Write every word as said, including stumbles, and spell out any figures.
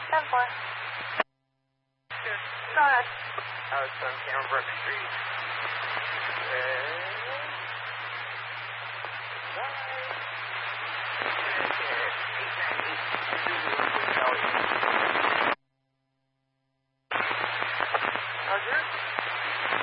ten four. Good. Go ahead. I was on Cameron Brook Street. Uh,